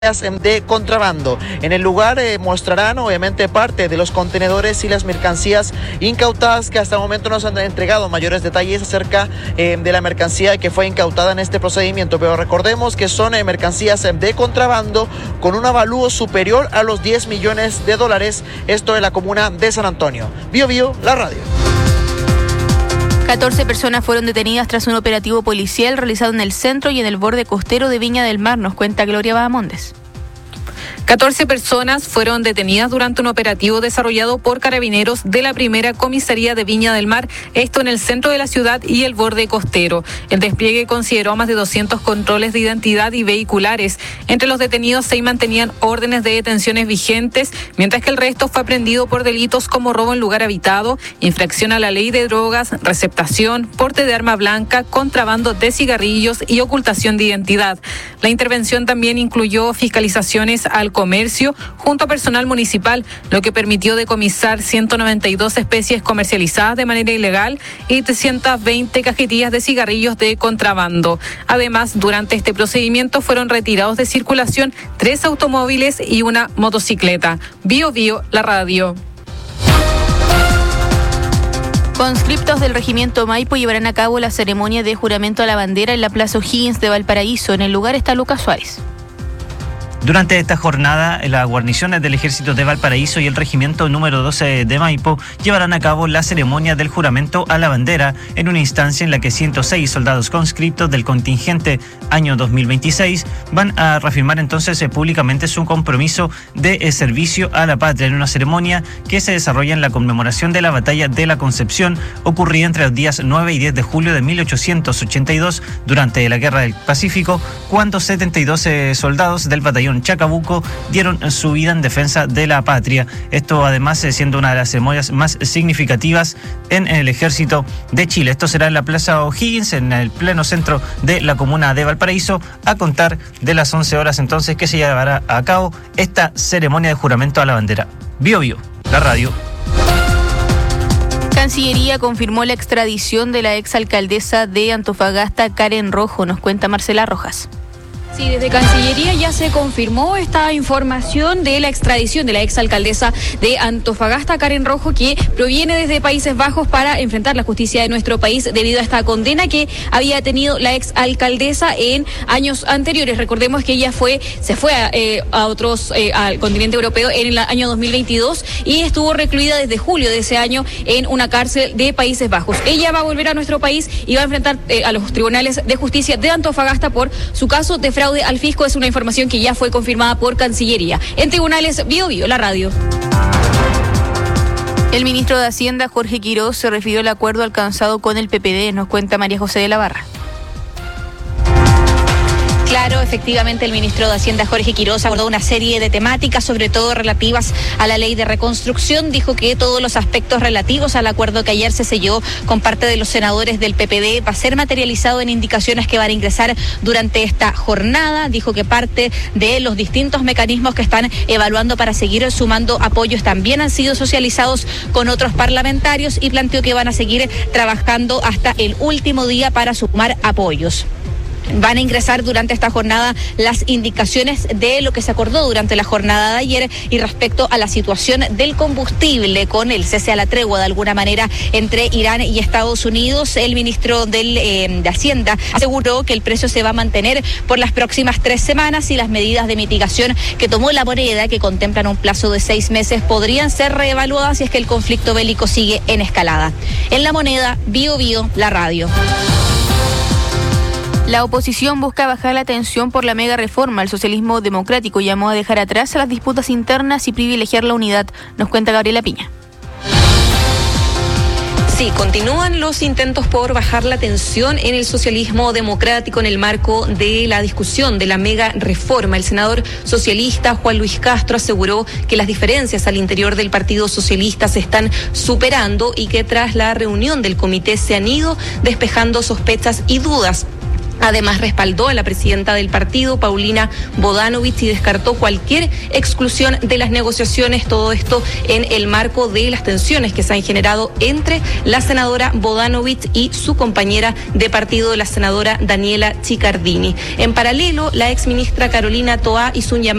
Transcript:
de contrabando. En el lugar mostrarán obviamente parte de los contenedores y las mercancías incautadas, que hasta el momento nos han entregado mayores detalles acerca de la mercancía que fue incautada en este procedimiento, pero recordemos que son mercancías de contrabando con un avalúo superior a los 10 millones de dólares, esto en la comuna de San Antonio. Bio Bio, la radio. 14 personas fueron detenidas tras un operativo policial realizado en el centro y en el borde costero de Viña del Mar, nos cuenta Gloria Bahamondes. 14 personas fueron detenidas durante un operativo desarrollado por carabineros de la primera comisaría de Viña del Mar, esto en el centro de la ciudad y el borde costero. El despliegue consideró más de 200 controles de identidad y vehiculares. Entre los detenidos se mantenían órdenes de detenciones vigentes, mientras que el resto fue aprehendido por delitos como robo en lugar habitado, infracción a la ley de drogas, receptación, porte de arma blanca, contrabando de cigarrillos y ocultación de identidad. La intervención también incluyó fiscalizaciones al comercio junto a personal municipal, lo que permitió decomisar 192 especies comercializadas de manera ilegal y 320 cajetillas de cigarrillos de contrabando. Además, durante este procedimiento fueron retirados de circulación 3 automóviles y una motocicleta. Bio Bio, la radio. Conscriptos del Regimiento Maipo llevarán a cabo la ceremonia de juramento a la bandera en la Plaza O'Higgins de Valparaíso. En el lugar está Lucas Suárez. Durante esta jornada, las guarniciones del Ejército de Valparaíso y el Regimiento número 12 de Maipo llevarán a cabo la ceremonia del juramento a la bandera en una instancia en la que 106 soldados conscriptos del contingente año 2026 van a reafirmar entonces públicamente su compromiso de servicio a la patria en una ceremonia que se desarrolla en la conmemoración de la Batalla de la Concepción, ocurrida entre los días 9 y 10 de julio de 1882 durante la Guerra del Pacífico, cuando 72 soldados del batallón Chacabuco dieron su vida en defensa de la patria. Esto además siendo una de las ceremonias más significativas en el Ejército de Chile. Esto será en la Plaza O'Higgins, en el pleno centro de la comuna de Valparaíso, a contar de las 11 horas entonces que se llevará a cabo esta ceremonia de juramento a la bandera. Bio Bio, la radio. Cancillería confirmó la extradición de la exalcaldesa de Antofagasta, Karen Rojo, nos cuenta Marcela Rojas. Sí, desde Cancillería ya se confirmó esta información de la extradición de la exalcaldesa de Antofagasta, Karen Rojo, que proviene desde Países Bajos para enfrentar la justicia de nuestro país debido a esta condena que había tenido la exalcaldesa en años anteriores. Recordemos que ella se fue al continente europeo en el año 2022 y estuvo recluida desde julio de ese año en una cárcel de Países Bajos. Ella va a volver a nuestro país y va a enfrentar a los tribunales de justicia de Antofagasta por su caso de fraude al fisco. Es una información que ya fue confirmada por Cancillería. En tribunales, Bio Bio, la radio. El ministro de Hacienda, Jorge Quiroz, se refirió al acuerdo alcanzado con el PPD, nos cuenta María José de la Barra. Claro, efectivamente el ministro de Hacienda, Jorge Quiroz, abordó una serie de temáticas, sobre todo relativas a la ley de reconstrucción. Dijo que todos los aspectos relativos al acuerdo que ayer se selló con parte de los senadores del PPD va a ser materializado en indicaciones que van a ingresar durante esta jornada. Dijo que parte de los distintos mecanismos que están evaluando para seguir sumando apoyos también han sido socializados con otros parlamentarios y planteó que van a seguir trabajando hasta el último día para sumar apoyos. Van a ingresar durante esta jornada las indicaciones de lo que se acordó durante la jornada de ayer y respecto a la situación del combustible con el cese a la tregua de alguna manera entre Irán y Estados Unidos. El ministro de Hacienda aseguró que el precio se va a mantener por las próximas 3 semanas y las medidas de mitigación que tomó la moneda, que contemplan un plazo de 6 meses, podrían ser reevaluadas si es que el conflicto bélico sigue en escalada. En la moneda, Bio Bio, la radio. La oposición busca bajar la tensión por la mega reforma. El socialismo democrático llamó a dejar atrás a las disputas internas y privilegiar la unidad. Nos cuenta Gabriela Piña. Sí, continúan los intentos por bajar la tensión en el socialismo democrático en el marco de la discusión de la mega reforma. El senador socialista Juan Luis Castro aseguró que las diferencias al interior del Partido Socialista se están superando y que tras la reunión del comité se han ido despejando sospechas y dudas. Además, respaldó a la presidenta del partido, Paulina Bodanovich, y descartó cualquier exclusión de las negociaciones, todo esto en el marco de las tensiones que se han generado entre la senadora Bodanovich y su compañera de partido, la senadora Daniela Chiccardini. En paralelo, la exministra Carolina Toá hizo un llamado